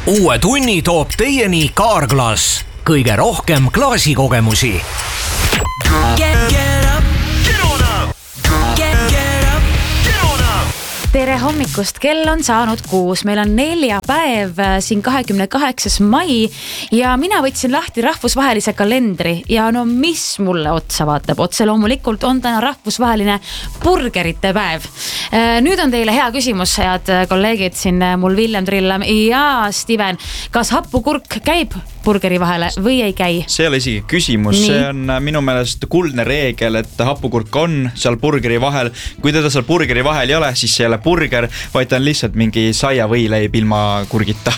Uue tunni toob teieni Kaarglass. Kõige rohkem klaasikogemusi. Tere hommikust, kell on saanud 6. Meil on neljapäev siin 28. mai ja mina võtsin lahti rahvusvahelise kalendri ja no mis mulle otsa vaatab? Otse loomulikult on täna rahvusvaheline burgerite päev. Nüüd on teile hea küsimus, head kolleegid, siin mul Villem Trillam ja Steven. Kas happukurk käib burgeri vahele või ei käi? See ei ole isegi küsimus, see on minu meelest kuldne reegel, et happukurk on seal burgeri vahel. Kui teda seal burgeri vahel ei ole, siis see ei ole burger, vaid ta on lihtsalt mingi saia võileib ilma kurgita.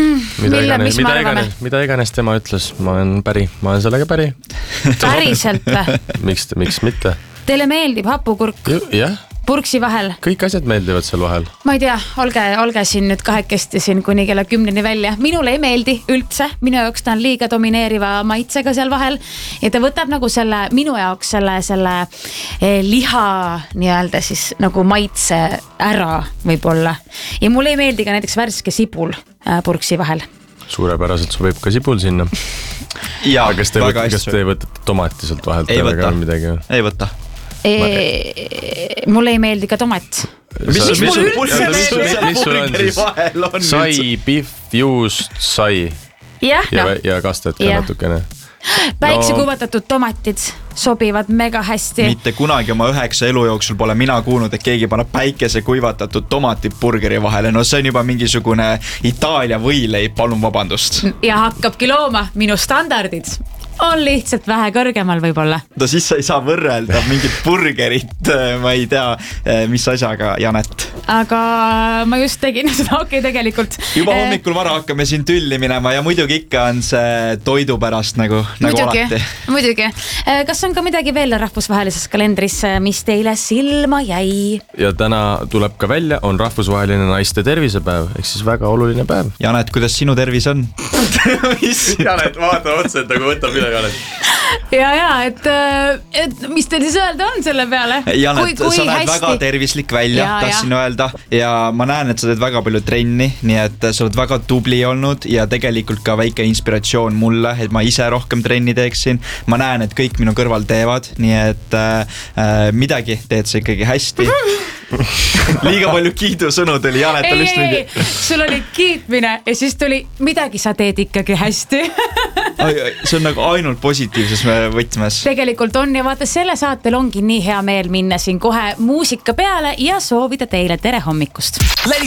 Mida iganes tema ütles, ma olen sellega päri. Päriselt või? Miks mitte? Teile meeldib happukurk? Jah. Purksi vahel? Kõik asjad meeldivad seal vahel. Ma ei tea, olge siin nüüd kahekesti siin kuni kella 10 välja. Minule ei meeldi üldse. Minu jaoks ta on liiga domineeriva maitsega seal vahel. Ja ta võtab nagu minu jaoks selle liha nii-öelda siis nagu maitse ära võib-olla. Ja mulle ei meeldi ka näiteks värske sibul purksi vahel. Suurepäraselt sobib ka sibul sinna. Ja, kas te võtate tomati sealt vahelt? Ei võta. Mulle ei meeldi ka tomat. Mis sul on? Sai, pihv, juust, sai ja kastet ka natukene. Päiksekuvatatud tomatid sobivad mega hästi. Mitte kunagi oma 9 elu jooksul pole mina kuulnud, et keegi paneb päikese kuivatatud tomatid burgeri vahele. No see on juba mingisugune Itaalia võileib, palun vabandust. Ja hakkabki looma minu standardid. On lihtsalt vähe kõrgemal võib-olla. Siis sa ei saa võrrelda mingit burgerit, ma ei tea, mis asjaga, Janet. Aga ma just tegin seda, tegelikult. Juba hommikul vara hakkame siin tülli minema ja muidugi ikka on see toidu pärast nagu alati. Muidugi. Kas on ka midagi veel rahvusvahelises kalendris, mis teile silma jäi? Ja täna tuleb ka välja, on rahvusvaheline naiste tervisepäev, ehk siis väga oluline päev. Janet, kuidas sinu tervis on? Janet, vaata otsa, et nagu võtab midagi Janet. Et mis teil siis öelda on selle peale? Janet, sa näed väga tervislik välja, tahtsin öelda. Ja ma näen, et sa teed väga palju trenni, nii et sa oled väga tubli olnud ja tegelikult ka väike inspiratsioon mulle, et ma ise rohkem trenni teeksin. Ma näen, et kõik minu kõrval teevad, nii et midagi teed sa ikkagi hästi. Liiga palju kiidusõnu tuli, Janet. Ei, sul oli kiitmine ja siis tuli midagi sa teed ikkagi hästi. See on nagu ainult positiivses võtmes. Tegelikult on ja vaata, selle saatel ongi nii hea meel minna siin kohe muusika peale ja soovida teile tere hommikust.